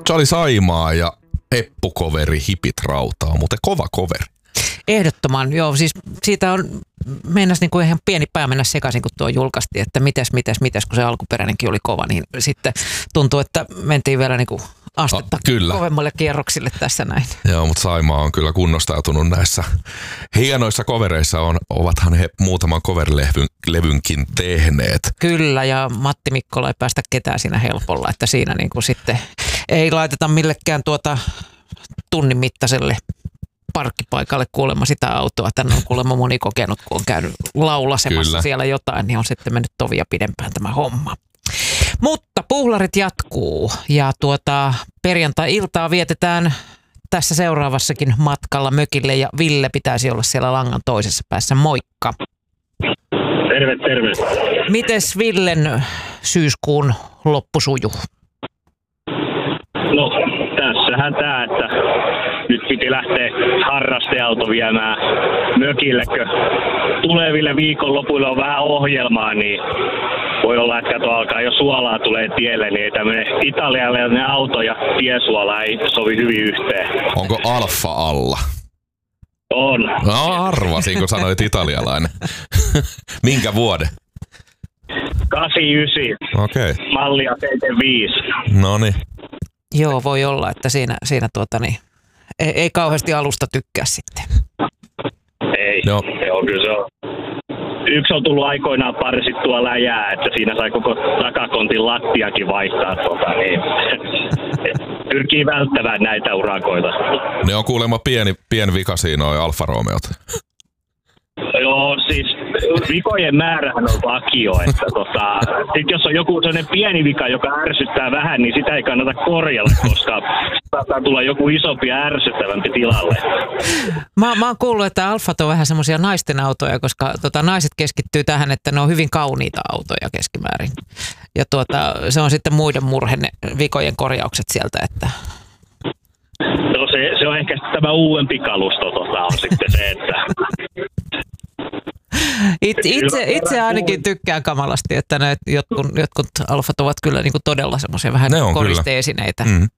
Charlie Saimaa ja Eppu-coveri Hipit rautaa, mutta kova coveri. Ehdottoman, joo. Siis siitä on, meinasi niin kuin ihan pieni pää mennä sekaisin, kun tuo julkaistiin, että mites, kun se alkuperäinenkin oli kova, niin sitten tuntuu, että mentiin vielä niin kuin astetta kovemmalle kierroksille tässä näin. Joo, mutta Saimaa on kyllä kunnostautunut näissä hienoissa covereissa, ovathan he muutaman coverlevynkin tehneet. Kyllä, ja Matti Mikkola ei päästä ketään siinä helpolla, että siinä niin kuin sitten ei laiteta millekään tunnin mittaiselle parkkipaikalle kuulemma sitä autoa. Tänne on kuulemma moni kokenut, kun on käynyt laulasemassa Kyllä. siellä jotain, niin on sitten mennyt tovia pidempään tämä homma. Mutta puhlarit jatkuu ja perjantai-iltaa vietetään tässä seuraavassakin matkalla mökille ja Ville pitäisi olla siellä langan toisessa päässä. Moikka! Terve. Mites Villen syyskuun loppu sujuu? No tässähän tää, että nyt piti lähteä harrasteauto viemään mökillekö. Tuleville viikonlopuille on vähän ohjelmaa, niin voi olla, että alkaa jo suolaa tulee tielle, niin tämmöinen italialainen auto ja tiesuola ei sovi hyvin yhteen. Onko alfa alla? On. No arvasin, kun sanoit italialainen. Minkä vuoden? 89. Okei. Mallia 75. Noniin. Joo, voi olla, että siinä ei kauheasti alusta tykkää sitten. Ei, no. Se on kyllä se on. Yksi on tullut aikoinaan parsittua läjää, että siinä sai koko takakontin lattiakin vaihtaa. Niin. Pyrkii välttämään näitä urakoita. Ne on kuulemma pieni vika siinä noi Alfa Romeot. Joo, siis vikojen määrähän on vakio, että sit jos on joku sellainen pieni vika, joka ärsyttää vähän, niin sitä ei kannata korjalla, koska saattaa tulla joku isompi ja ärsyttävämpi tilalle. Mä oon kuullut, että Alfat on vähän semmoisia naisten autoja, koska naiset keskittyy tähän, että ne on hyvin kauniita autoja keskimäärin. Ja se on sitten muiden murhe ne vikojen korjaukset sieltä, että... No se on ehkä tämä uudempi kalusto on sitten se, että... Itse ainakin tykkään kamalasti, että ne jotkut Alfat ovat kyllä niin kuin todella semmoisia vähän koristeesineitä. Mm.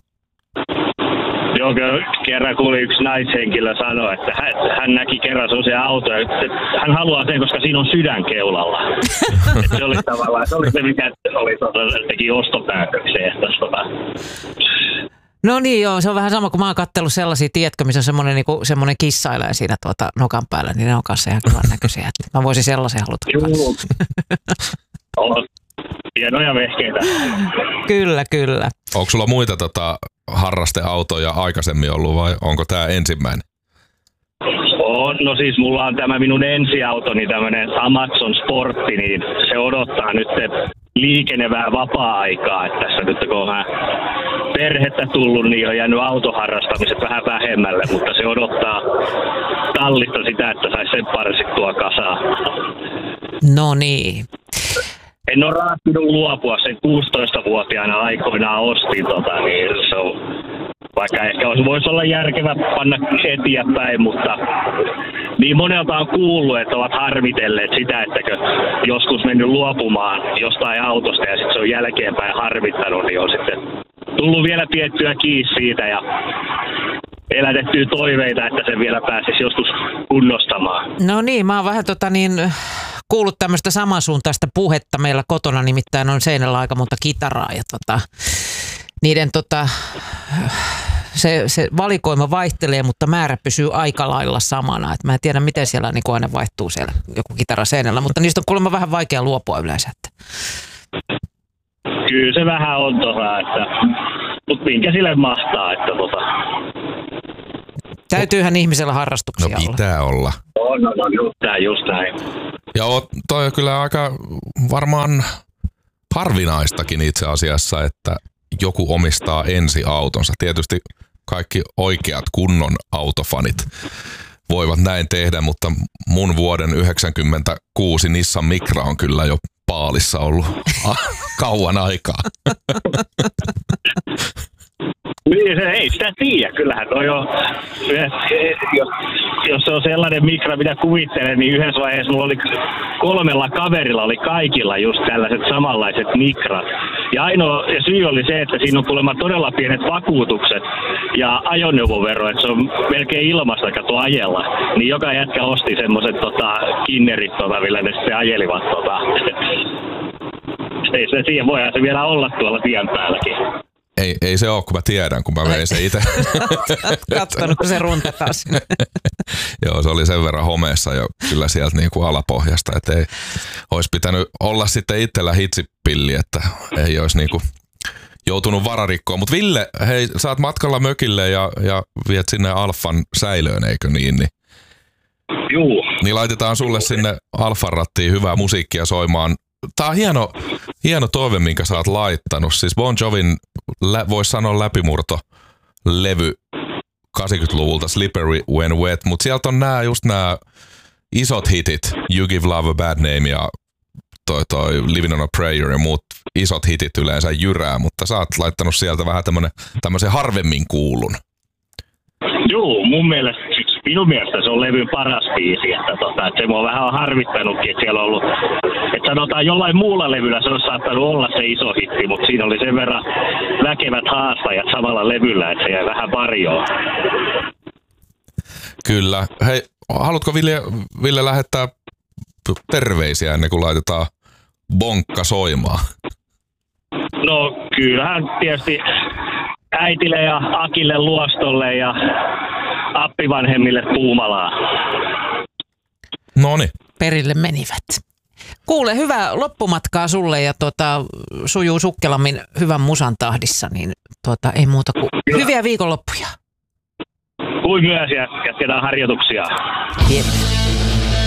Joo, kerran kuuli yksi naishenkilö sanoa, että hän näki kerran sellaisia autoja, että hän haluaa sen, koska siinä on sydän keulalla. Se oli tavallaan, se oli se, mikä teki ostopäätöksiä. No niin joo, se on vähän sama, kun mä oon katsellut sellaisia, tiedätkö, missä on semmoinen kissailee siinä nokan päällä, niin ne on kanssa ihan kivan näköisiä. Mä voisin sellaisen haluta kanssa. On hienoja vehkeitä. Kyllä. Onko sulla muita harrasteautoja aikaisemmin ollut vai onko tää ensimmäinen? No siis mulla on tämä minun ensiautoni, tämmönen Amazon Sportti, niin se odottaa nyt liikenevää vapaa-aikaa. Että tässä nyt kun on perhettä tullut, niin on jäänyt autoharrastamiset vähän vähemmälle, mutta se odottaa tallista sitä, että saisi sen parsittua kasaan. No niin. En ole raattunut luopua, sen 16-vuotiaana aikoinaan ostin, niin se on, vaikka ehkä voisi olla järkevä panna eteenpäin, mutta niin monelta on kuullut, että ovat harmitelleet sitä, että joskus mennyt luopumaan jostain autosta ja sitten se on jälkeenpäin harmittanut, niin on sitten tullut vielä piettyä kiinni siitä ja elätettyä toiveita, että sen vielä pääsisi joskus kunnostamaan. No niin, mä oon vähän kuullut tämmöistä samansuuntaista puhetta meillä kotona, nimittäin on seinällä aika monta kitaraa ja niiden se valikoima vaihtelee, mutta määrä pysyy aika lailla samana. Et mä en tiedä, miten siellä niin aina vaihtuu siellä joku kitara seinällä, mutta niistä on kuulemma vähän vaikea luopua yleensä. Kyllä se vähän on mutta minkä sille mahtaa, että Täytyyhän ihmisellä harrastuksia olla. No pitää olla. No just näin. Ja toi on kyllä aika varmaan harvinaistakin itse asiassa, että joku omistaa ensiautonsa. Tietysti kaikki oikeat kunnon autofanit voivat näin tehdä, mutta mun vuoden 1996 Nissan Micra on kyllä jo paalissa ollut kauan aikaa. Ei sitä tiedä, kyllähän toi on, jos se on sellainen mikra, mitä kuvittelen, niin yhdessä vaiheessa mulla oli 3 kaverilla oli kaikilla just tällaiset samanlaiset mikrat. Ja ainoa syy oli se, että siinä on kuulemma todella pienet vakuutukset ja ajoneuvovero, että se on melkein ilmasta kato ajella. Niin joka jätkä osti semmoiset kinnerit, millä ne sitten ajelivat. Ei se siihen, voihan se vielä olla tuolla tien päälläkin. Ei se ole, kun mä tiedän, kun mä vein se itse. Kattonut, kun se runtataan sinne. Joo, se oli sen verran homeessa jo kyllä sieltä niin kuin alapohjasta, että ei olisi pitänyt olla sitten itsellä hitsipilli, että ei olisi niin kuin joutunut vararikkoon. Mutta Ville, hei, sä oot matkalla mökille ja viet sinne Alfan säilöön, eikö niin? Juu. Niin laitetaan sulle sinne Alfan rattiin hyvää musiikkia soimaan. Tää on hieno toive, minkä sä oot laittanut. Siis Bon Jovin, voisi sanoa läpimurto-levy 80-luvulta, Slippery When Wet, mutta sieltä on just nämä isot hitit, You Give Love a Bad Name ja toi Living on a Prayer ja muut isot hitit yleensä jyrää, mutta sä oot laittanut sieltä vähän tämmöisen harvemmin kuulun. Joo, minun mielestä se on levyn paras biisi, että se mua vähän on harmittanutkin, että siellä on ollut, että sanotaan jollain muulla levyllä se olisi saattanut olla se iso hitti, mutta siinä oli sen verran väkevät haastajat samalla levyllä, että se jäi vähän varjoon. Kyllä. Hei, haluatko Ville lähettää terveisiä ennen kuin laitetaan bonkka soimaan? No kyllähän tietysti äitille ja Akille Luostolle ja appivanhemmille Puumalaan. Noniin. Perille menivät. Kuule, hyvää loppumatkaa sulle ja sujuu sukkelammin hyvän musan tahdissa, niin ei muuta kuin hyviä viikonloppuja. Kuin myös ja jatketaan harjoituksia. Hieno.